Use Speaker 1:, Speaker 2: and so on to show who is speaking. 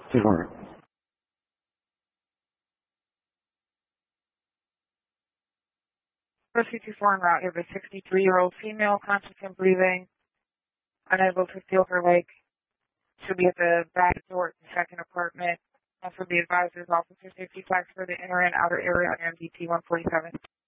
Speaker 1: Sure.
Speaker 2: Proceed to foreign route. You have a 63-year-old female, conscious and breathing, unable to feel her leg. She'll be at the back door at the second apartment. Also be advised there's officer safety flags for the inner and outer area on MDT 147.